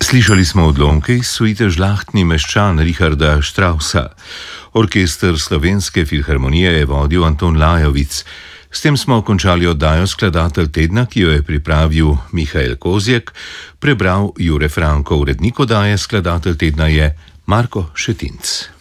Slišali smo odlomke iz suite Žlahtni meščan Richarda Straussa. Orkester Slovenske filharmonije je vodil Anton Lajovic. S tem smo končali oddajo Skladatelj tedna, ki jo je pripravil Mihael Kozjek, prebral Jure Franko, urednik oddaje Skladatelj tedna je Marko Šetinc.